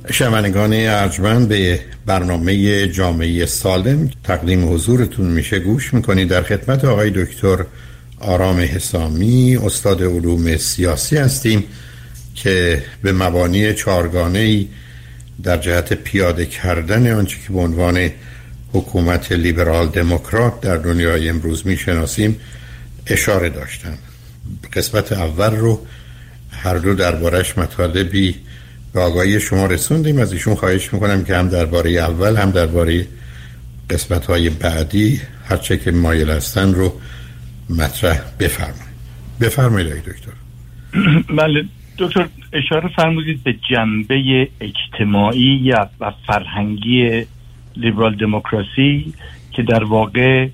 شنوندگان ارجمند، به برنامه جامعه سالم تقدیم حضورتون میشه گوش میکنید. در خدمت آقای دکتر آرام حسامی، استاد علوم سیاسی هستیم که به مبانی چهارگانه‌ای در جهت پیاده کردن آنچه که به عنوان حکومت لیبرال دموکرات در دنیای امروز میشناسیم اشاره داشتن. قسمت اول رو هر دو دربارش مطالبی به آگاهی شما رسوندیم. از ایشون خواهش میکنم که هم درباره اول هم درباره قسمت‌های بعدی هر چه که مایل هستن رو مطرح بفرمایید دکتر. بله دکتر، اشاره فرمودید به جنبه اجتماعی و فرهنگی لیبرال دموکراسی که در واقع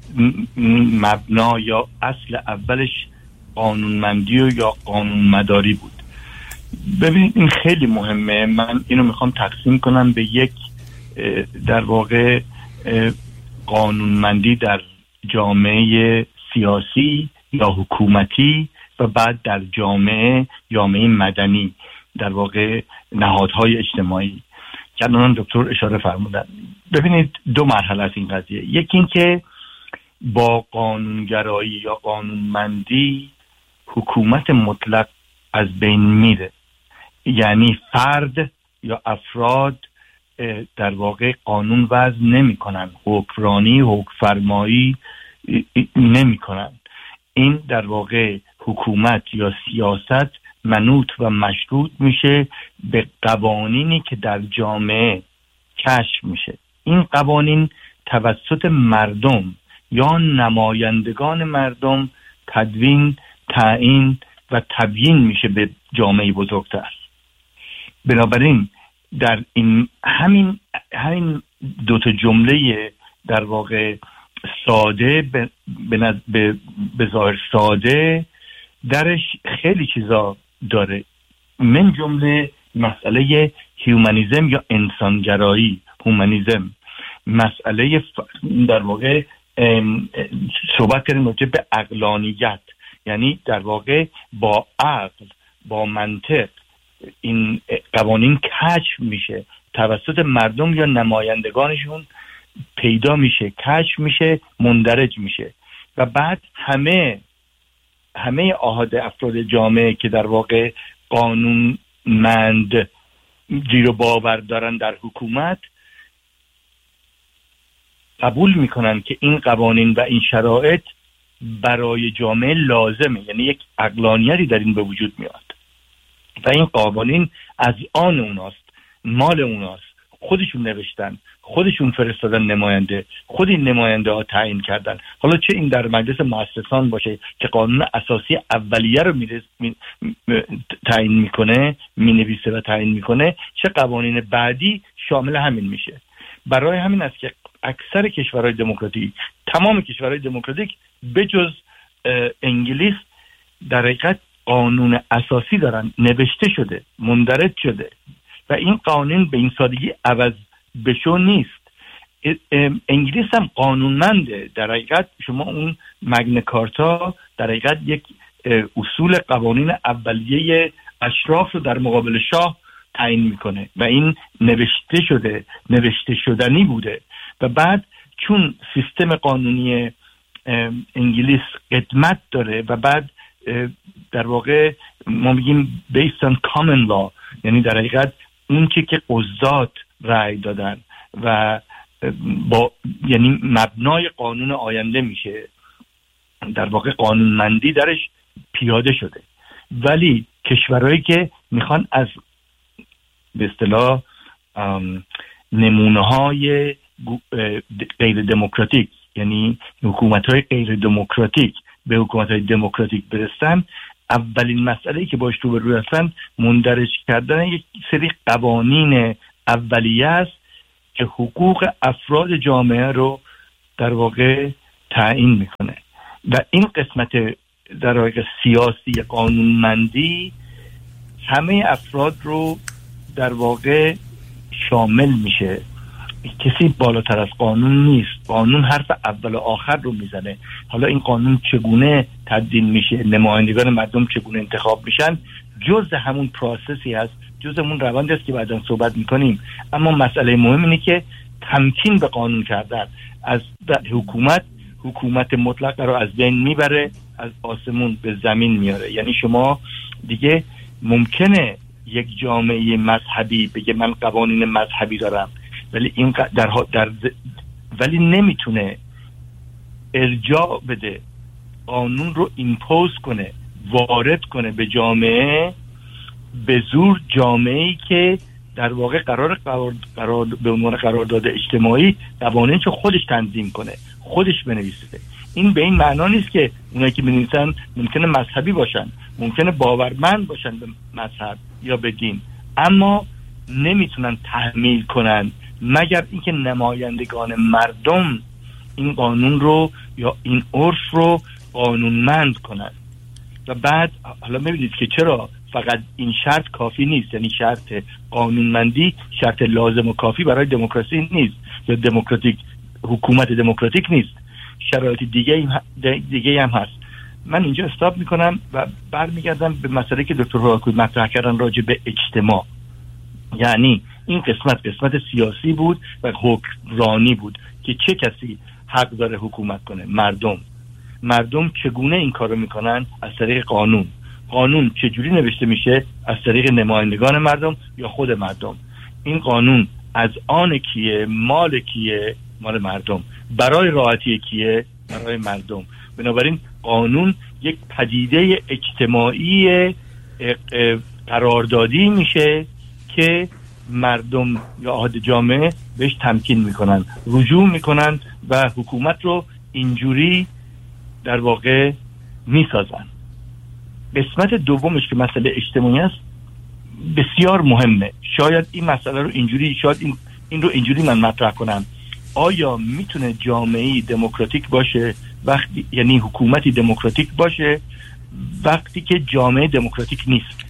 مبنا یا اصل اولش قانونمندی یا قانونمداری بود. ببینید این خیلی مهمه. من اینو میخوام تقسیم کنم به یک در واقع قانونمندی در جامعه سیاسی یا حکومتی و بعد در جامعه مدنی، در واقع نهادهای اجتماعی که الان دکتر اشاره فرمودن. ببینید دو مرحله از این قضیه. یکی این که با قانونگرایی یا قانونمندی حکومت مطلق از بین میره، یعنی فرد یا افراد در واقع قانون وضع نمی کنن، حکمرانی، حکم فرمایی نمی کنن. این در واقع حکومت یا سیاست منوط و مشروط میشه به قوانینی که در جامعه کشف میشه. این قوانین توسط مردم یا نمایندگان مردم تدوین، تعیین و تبیین میشه به جامعه بزرگتر. بنابراین در این همین دو تا جمله در واقع ساده به ظاهر ساده درش خیلی چیزا داره، من جمله مسئله هیومانیزم یا انسانگرایی، هومانیزم، مسئله در واقع صحبت کردیم راجع به عقلانیت، یعنی در واقع با عقل، با منطق این قوانین کشف میشه، توسط مردم یا نمایندگانشون پیدا میشه، کشف میشه، مندرج میشه و بعد همه افراد جامعه که در واقع قانونمند زیر و باور دارن در حکومت قبول میکنن که این قوانین و این شرایط برای جامعه لازمه، یعنی یک عقلانیتی در این به وجود میاد و این قوانین از آن اوناست، مال اوناست، خودشون نوشتن، خودشون فرستادن نماینده، خود این نماینده ها تعیین کردن. حالا چه این در مجلس مؤسسان باشه که قانون اساسی اولیه رو تعیین میکنه، مینویسه و تعیین میکنه، چه قوانین بعدی شامل همین میشه. برای همین است که اکثر کشورهای دموکراتیک، تمام کشورهای دموکراتیک بجز انگلیس، در حقیقت قانون اساسی دارن، نوشته شده، مندرج شده و این قانون به این سادگی عوض بشو نیست. انگلیس هم قانونمنده. در حقیقت شما اون مگنا کارتا در حقیقت یک اصول قوانین اولیه اشراف رو در مقابل شاه تعیین میکنه و این نوشته شدنی بوده و بعد چون سیستم قانونی انگلیس قدمت داره و بعد در واقع ما میگیم based on common law، یعنی در حقیقت اون که قضات رأی دادن و یعنی مبنای قانون آینده میشه، در واقع قانونمندی درش پیاده شده. ولی کشورهایی که میخوان از به اصطلاح نمونه‌های غیر دموکراتیک، یعنی حکومت‌های غیر دموکراتیک به حکومت‌های دموکراتیک برسن، اولین مسئله‌ای که باش روبرو هستن مندرج کردن یک سری قوانین اولیه است که حقوق افراد جامعه رو در واقع تعیین میکنه و این قسمت در واقع سیاسی قانونمندی همه افراد رو در واقع شامل میشه. کسی بالاتر از قانون نیست. قانون حرف اول و آخر رو میزنه. حالا این قانون چگونه تبدیل میشه، نمایندگان مردم چگونه انتخاب میشن، جزء همون پروسسی هست، جزء همون روندی است که بعداً صحبت میکنیم. اما مسئله مهم اینه که تمکین به قانون کردن از حکومت مطلق رو از بین میبره، از آسمون به زمین میاره. یعنی شما دیگه ممکنه یک جامعه مذهبی بگه من قوانین مذهبی دارم، ولی این ولی نمیتونه ارجاع بده، قانون رو ایمپوز کنه، وارد کنه به جامعه به زور. جامعه‌ای که در واقع قرار به عنوان قرارداد اجتماعی قوانین چه خودش تنظیم کنه، خودش بنویسه. این به این معنا نیست که اونایی که بنویسن ممکنه مذهبی باشن، ممکنه باورمند باشن به مذهب یا به دین، اما نمیتونن تحمیل کنن مگر اینکه نمایندگان مردم این قانون رو یا این عرف رو قانونمند کنن. و بعد حالا می‌بینید که چرا فقط این شرط کافی نیست، یعنی شرط قانونمندی شرط لازم و کافی برای دموکراسی نیست یا حکومت دموکراتیک نیست، شرایط دیگه هم هست. من اینجا استاپ میکنم و برمیگردم به مسئله که دکتر هوراکوی مطرح کردن راجع به اجتماع. یعنی این قسمت سیاسی بود و حکمرانی بود که چه کسی حق داره حکومت کنه. مردم چگونه این کارو میکنن؟ از طریق قانون چجوری نوشته میشه؟ از طریق نمایندگان مردم یا خود مردم. این قانون از آن کیه؟ مال کیه؟ مال مردم. برای راحتی کیه؟ برای مردم. بنابراین قانون یک پدیده اجتماعی قراردادی میشه که مردم یا احد جامعه بهش تمکین میکنن، رجوع میکنن و حکومت رو اینجوری در واقع میسازن. قسمت دومش که مسئله اجتماعی است بسیار مهمه. شاید این مسئله رو اینجوری این رو اینجوری من مطرح کنم: آیا میتونه جامعه‌ای دموکراتیک باشه وقتی، یعنی حکومتی دموکراتیک باشه وقتی که جامعه دموکراتیک نیست؟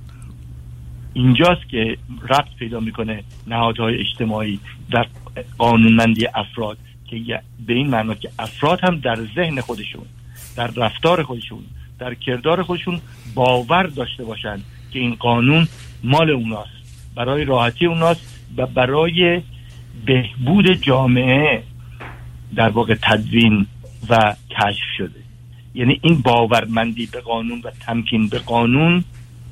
اینجاست که ربط پیدا میکنه نهادهای اجتماعی در قانونمندی افراد، که به این معنی که افراد هم در ذهن خودشون، در رفتار خودشون، در کردار خودشون باور داشته باشن که این قانون مال اوناست، برای راحتی اوناست و برای بهبود جامعه در واقع تدوین و کشف شده. یعنی این باورمندی به قانون و تمکین به قانون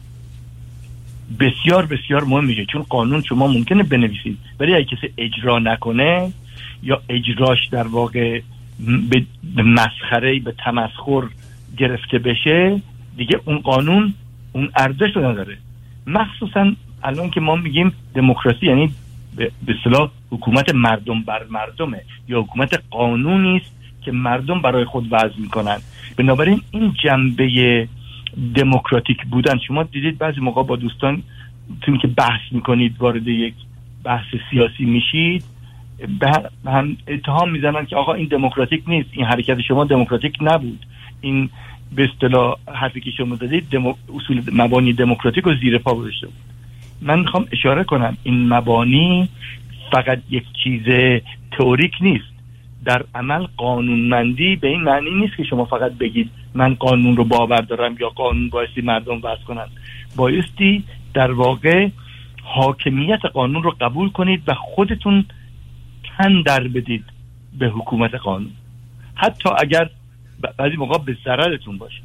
بسیار بسیار مهم میشه، چون قانون شما ممکنه بنویسید ولی اگه کسی اجرا نکنه یا اجراش در واقع به مسخره، به تمسخر گرفته بشه، دیگه اون قانون اون ارزش رو نداره. مخصوصا الان که ما میگیم دموکراسی، یعنی به اصطلاح حکومت مردم بر مردمه یا حکومت قانونی است که مردم برای خود وضع میکنن. بنابراین این جنبه دموکراتیک بودن، شما دیدید بعضی موقع با دوستان تون که بحث میکنید، وارد یک بحث سیاسی میشید، هم اتهام میزنن که آقا این دموکراتیک نیست، این حرکت شما دموکراتیک نبود، این به اصطلاح حرفی که شما زدید اصول مبانی دموکراتیک رو زیر پا گذاشته بود. من میخوام اشاره کنم این مبانی فقط یک چیز تئوریک نیست، در عمل قانونمندی به این معنی نیست که شما فقط بگید من قانون رو باور دارم یا قانون بایستی مردم وضع کنن. بایستی در واقع حاکمیت قانون رو قبول کنید و خودتون تن در بدید به حکومت قانون، حتی اگر بعضی موقع به ضررتون باشه.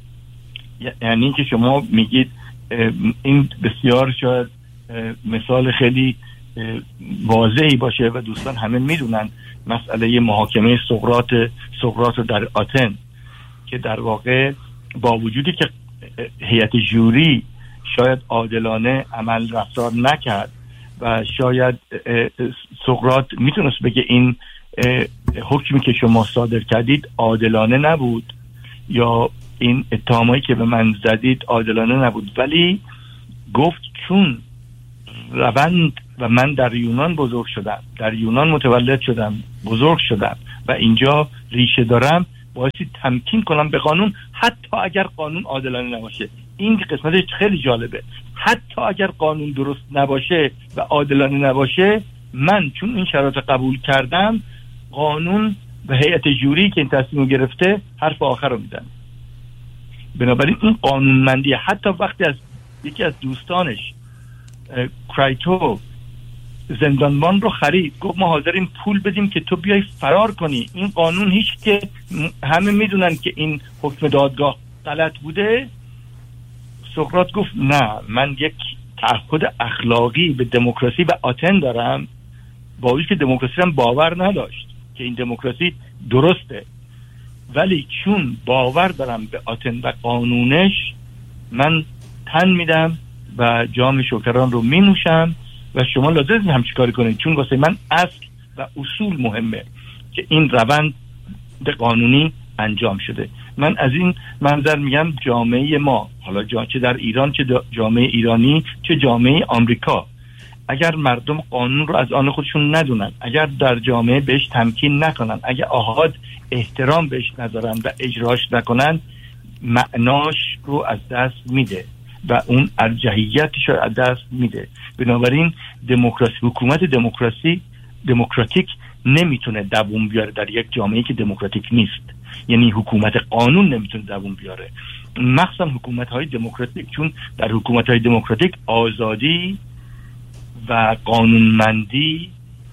یعنی اینکه شما میگید، این بسیار شاید مثال خیلی واضحی باشه و دوستان همه میدونن، مسئله محاکمه سقراط در آتن که در واقع با وجودی که هیئت ژوری شاید عادلانه عمل رفتار نکرد و شاید سقراط میتونست بگه این حکمی که شما صادر کردید عادلانه نبود یا این اتهامایی که به من زدید عادلانه نبود، ولی گفت چون روند و من در یونان بزرگ شدم، در یونان متولد شدم، بزرگ شدم و اینجا ریشه دارم، بایستی تمکین کنم به قانون حتی اگر قانون عادلانه نباشه. این قسمت خیلی جالبه. حتی اگر قانون درست نباشه و عادلانه نباشه، من چون این شرایط قبول کردم، قانون و هیئت ژوری که این تصمیم گرفته حرف آخر رو میزنه. بنابراین این قانونمندی حتی وقتی از یکی از دوستانش کرایتو زندانبان رو خرید، گفت ما حاضریم پول بدیم که تو بیای فرار کنی. این قانون هیچ که همه میدونن که این حکم دادگاه غلط بوده. سقراط گفت نه، من یک تعهد اخلاقی به دموکراسی و آتن دارم، با وجودی که دموکراسی هم باور نداشت که این دموکراسی درسته، ولی چون باور دارم به آتن و قانونش، من تن میدم و جام شکران رو می نوشم و شما لازم هم چیکار کنید، چون واسه من اصل و اصول مهمه که این روند قانونی انجام شده. من از این منظر میگم جامعه ما، حالا چه در ایران، چه جامعه ایرانی، چه جامعه آمریکا، اگر مردم قانون رو از آن خودشون ندونن، اگر در جامعه بهش تمکین نکنن، اگر آحاد احترام بهش نذارن و اجراش نکنن، معناش رو از دست میده و اون ارجحیتش رو از دست میده. بنابراین دموکراسی، حکومت دموکراتیک نمیتونه دووم بیاره در یک جامعه‌ای که دموکراتیک نیست. یعنی حکومت قانون نمیتونه دووم بیاره، مخصوصا حکومت‌های دموکراتیک، چون در حکومت‌های دموکراتیک آزادی و قانونمندی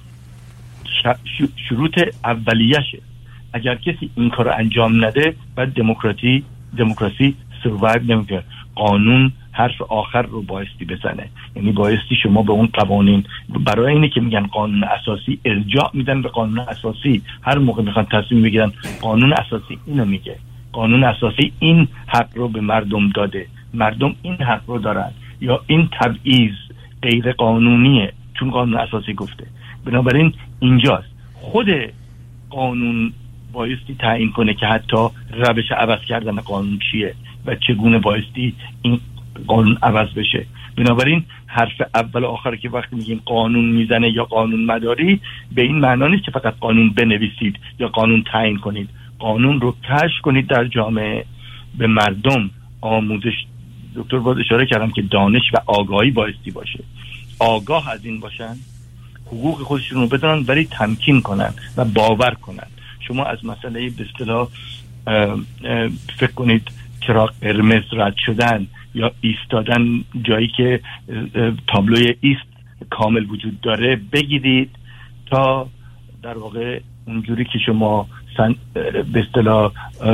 شروط اولیشه. اگر کسی این کار رو انجام نده، بعد دموکراسی سروایو نمیکنه. قانون حرف آخر رو بایستی بزنه، یعنی بایستی شما به اون قوانین، برای اینه که میگن قانون اساسی، ارجاع میدن به قانون اساسی. هر موقع میخوان تصمیم بگیرن، قانون اساسی اینو میگه، قانون اساسی این حق رو به مردم داده، مردم این حق رو دارن، یا این تبعیض غیر قانونیه چون قانون اساسی گفته. بنابراین اینجاست خود قانون بایستی تعیین کنه که حتی روش عوض کردن قانون چیه و چگونه بایستی این قانون عوض بشه. بنابراین حرف اول و آخر که وقتی میگیم قانون میزنه یا قانون مداری، به این معنا نیست که فقط قانون بنویسید یا قانون تعیین کنید. قانون رو کشف کنید در جامعه، به مردم آموزش. دکتر باز اشاره کردم که دانش و آگاهی بایستی باشه، آگاه از این باشن، حقوق خودشون رو بدونن ولی تمکین کنن و باور کنن. شما از مسئله به اصطلاح فکر کنید چراغ قرمز رد شدن یا ایستادن جایی که تابلوی ایست کامل وجود داره بگیرید، تا در واقع اونجوری که شما به اصطلاح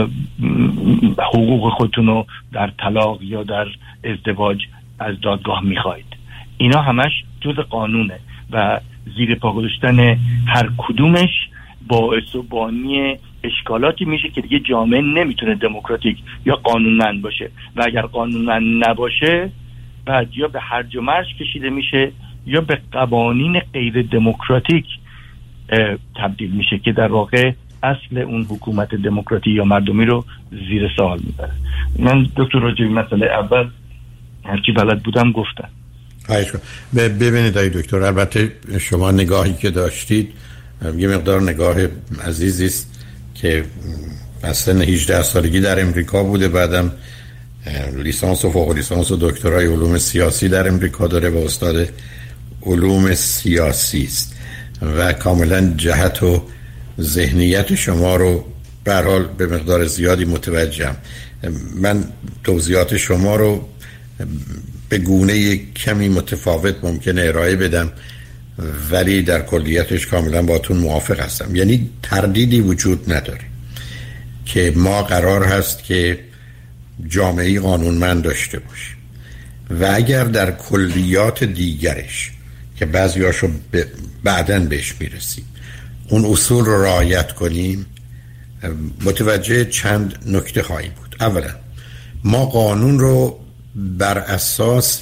حقوق خودتون رو در طلاق یا در ازدواج از دادگاه میخواید. اینا همش جز قانونه و زیر پا گذاشتن هر کدومش باعث و بانی اشکالاتی میشه که دیگه جامعه نمیتونه دموکراتیک یا قانونمند باشه، و اگر قانونمند نباشه بعد یا به هرج و مرج کشیده میشه یا به قوانین غیر دموکراتیک تبدیل میشه که در واقع اصل اون حکومت دموکراتی یا مردمی رو زیر سوال میبره. من دکتر راجع به مسئله اول هرچی بلد بودم گفتم. ببینید آقای دکتر، البته شما نگاهی که داشتید یه مقدار نگاه عزیزی است که از سن 18 سالگی در امریکا بوده، بعدم لیسانس و فوق لیسانس و دکترای علوم سیاسی در امریکا داره و استاد علوم سیاسی است و کاملا جهت و ذهنیت شما رو به هر حال به مقدار زیادی متوجهم. من توضیحات شما رو به گونه کمی متفاوت ممکنه ارائه بدم، ولی در کلیتش کاملا باتون موافق هستم. یعنی تردیدی وجود نداره که ما قرار هست که جامعه قانونمند داشته باشیم و اگر در کلیات دیگرش که بعضیاشو بعداً بهش میرسیم اون اصول رو رعایت کنیم، متوجه چند نکته خواهیم بود. اولا ما قانون رو بر اساس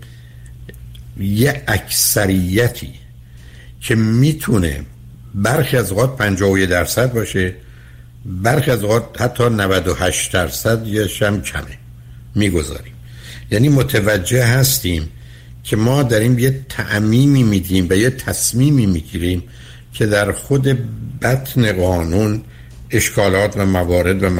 یه اکثریتی که میتونه برخی از اوقات 51% باشه، برخی از اوقات حتی 98% یا شم کمه میگذاریم. یعنی متوجه هستیم که ما داریم یه تعمیمی میدیم و یه تصمیمی میگیریم که در خود بطن قانون اشکالات و موارد و